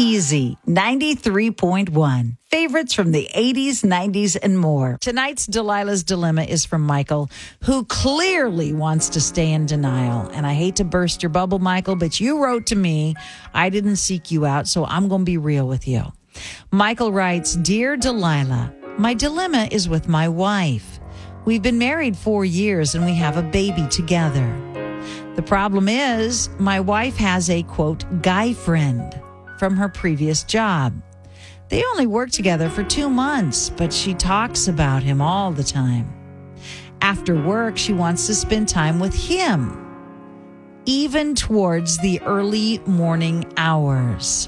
Easy 93.1. Favorites from the 80s, 90s, and more. Tonight's Delilah's Dilemma is from Michael, who clearly wants to stay in denial. And I hate to burst your bubble, Michael, but you wrote to me. I didn't seek you out, so I'm going to be real with you. Michael writes, Dear Delilah, my dilemma is with my wife. We've been married 4 years and we have a baby together. The problem is my wife has a, quote, guy friend from her previous job. They only worked together for 2 months, but she talks about him all the time. After work, she wants to spend time with him, even towards the early morning hours.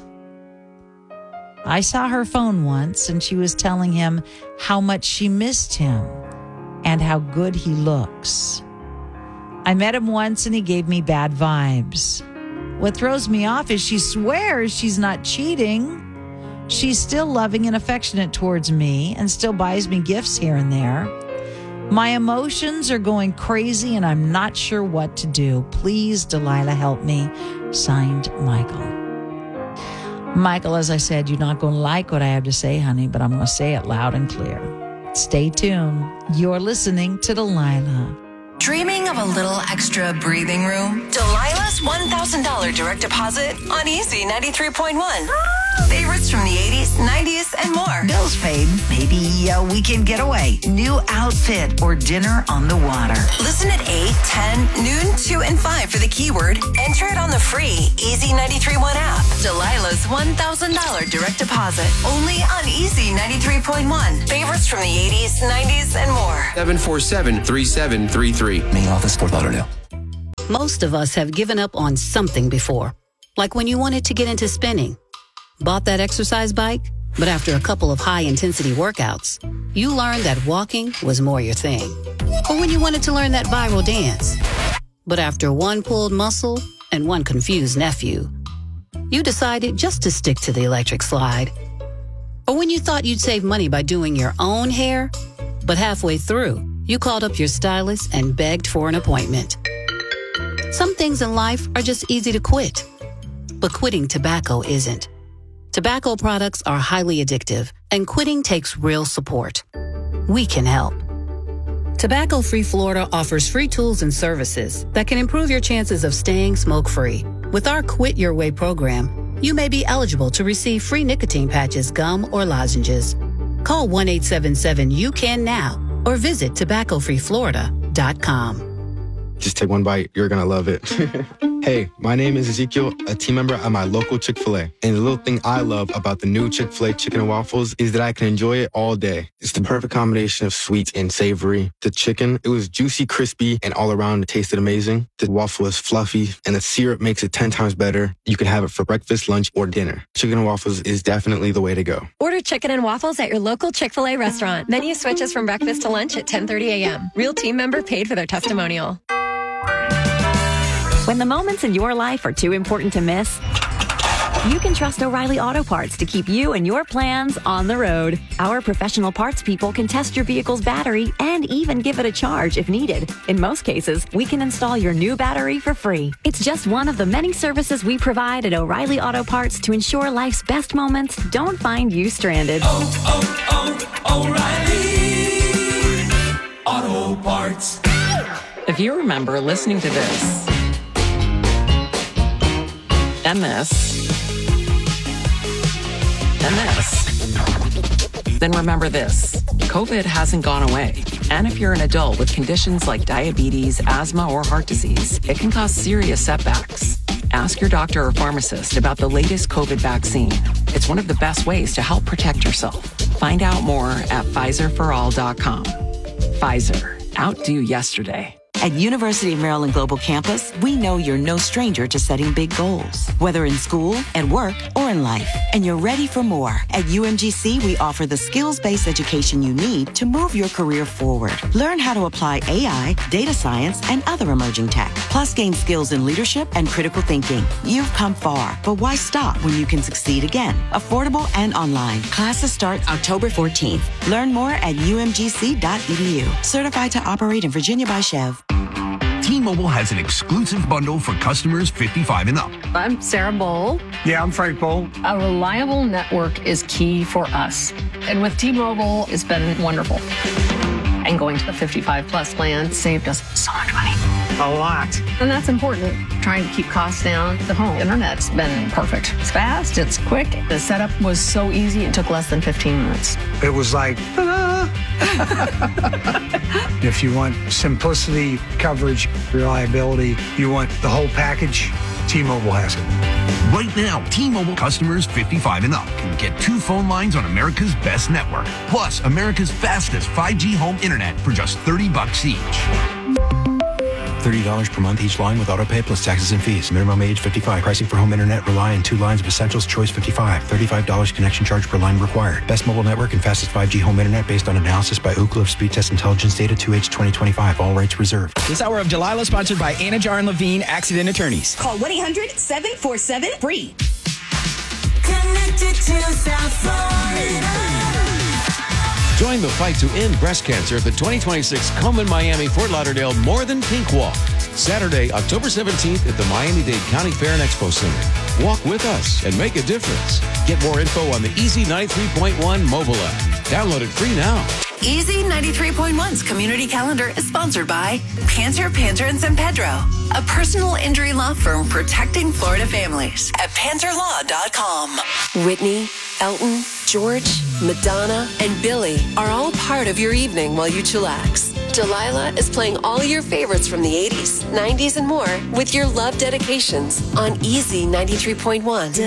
I saw her phone once, and she was telling him how much she missed him and how good he looks. I met him once, and he gave me bad vibes. What throws me off is she swears she's not cheating. She's still loving and affectionate towards me and still buys me gifts here and there. My emotions are going crazy and I'm not sure what to do. Please, Delilah, help me. Signed, Michael. Michael, as I said, you're not going to like what I have to say, honey, but I'm going to say it loud and clear. Stay tuned. You're listening to Delilah. Dreaming of a little extra breathing room? Delilah's $1,000 direct deposit on Easy 93.1. Favorites from the 80s, 90s, and more. Bills paid. Maybe a weekend getaway. New outfit or dinner on the water. Listen at 8, 10, noon, 2, and 5 for the keyword. Enter it on the free Easy 93.1 app. Delilah's $1,000 direct deposit. Only on Easy 93.1. Favorites from the 80s, 90s, and more. 747-3733. Main office, Fort Lauderdale. Most of us have given up on something before. Like when you wanted to get into spinning. Bought that exercise bike, but after a couple of high-intensity workouts, you learned that walking was more your thing. Or when you wanted to learn that viral dance, but after one pulled muscle and one confused nephew, you decided just to stick to the electric slide. Or when you thought you'd save money by doing your own hair, but halfway through, you called up your stylist and begged for an appointment. Some things in life are just easy to quit, but quitting tobacco isn't. Tobacco products are highly addictive, and quitting takes real support. We can help. Tobacco Free Florida offers free tools and services that can improve your chances of staying smoke-free. With our Quit Your Way program, you may be eligible to receive free nicotine patches, gum, or lozenges. Call 1-877-YOU-CAN-NOW or visit tobaccofreeflorida.com. Just take one bite. You're going to love it. Hey, my name is Ezekiel, a team member at my local Chick-fil-A. And the little thing I love about the new Chick-fil-A chicken and waffles is that I can enjoy it all day. It's the perfect combination of sweet and savory. The chicken, it was juicy, crispy, and all around it tasted amazing. The waffle is fluffy, and the syrup makes it 10 times better. You can have it for breakfast, lunch, or dinner. Chicken and waffles is definitely the way to go. Order chicken and waffles at your local Chick-fil-A restaurant. Menu switches from breakfast to lunch at 10:30 a.m. Real team member paid for their testimonial. When the moments in your life are too important to miss, you can trust O'Reilly Auto Parts to keep you and your plans on the road. Our professional parts people can test your vehicle's battery and even give it a charge if needed. In most cases, we can install your new battery for free. It's just one of the many services we provide at O'Reilly Auto Parts to ensure life's best moments don't find you stranded. O'Reilly Auto Parts. If you remember listening to this, and this, then remember this. COVID hasn't gone away. And if you're an adult with conditions like diabetes, asthma, or heart disease, it can cause serious setbacks. Ask your doctor or pharmacist about the latest COVID vaccine. It's one of the best ways to help protect yourself. Find out more at PfizerForAll.com. Pfizer. Outdo yesterday. At University of Maryland Global Campus, we know you're no stranger to setting big goals, whether in school, at work, or in life. And you're ready for more. At UMGC, we offer the skills-based education you need to move your career forward. Learn how to apply AI, data science, and other emerging tech. Plus, gain skills in leadership and critical thinking. You've come far, but why stop when you can succeed again? Affordable and online. Classes start October 14th. Learn more at umgc.edu. Certified to operate in Virginia by Chev. Teen T-Mobile has an exclusive bundle for customers 55 and up. I'm Sarah Bowl. Yeah, I'm Frank Bowl. A reliable network is key for us. And with T-Mobile, it's been wonderful. And going to the 55 plus plan saved us so much money. A lot. And that's important. Trying to keep costs down. The home internet's been perfect. It's fast, it's quick. The setup was so easy, it took less than 15 minutes. It was like, if you want simplicity, coverage, reliability, you want the whole package, T-Mobile has it. Right now, T-Mobile customers 55 and up can get 2 phone lines on America's best network, plus America's fastest 5G home internet for just $30 each. $30 per month each line with autopay plus taxes and fees. Minimum age 55. Pricing for home internet rely on 2 lines of Essentials Choice 55. $35 connection charge per line required. Best mobile network and fastest 5G home internet based on analysis by Ookla of Speed Test Intelligence data 2H 2025. All rights reserved. This hour of Delilah sponsored by Anna Jar and Levine Accident Attorneys. Call 1-800-747-FREE. Connected to South Florida. Join the fight to end breast cancer at the 2026 Komen Miami Fort Lauderdale More Than Pink Walk. Saturday, October 17th at the Miami-Dade County Fair and Expo Center. Walk with us and make a difference. Get more info on the Easy 93.1 mobile app. Download it free now. Easy 93.1's community calendar is sponsored by Panter, and San Pedro, a personal injury law firm protecting Florida families at PanterLaw.com. Whitney, Elton, George, Madonna, and Billy are all part of your evening while you chillax. Delilah is playing all your favorites from the 80s, 90s, and more with your love dedications on Easy 93.1.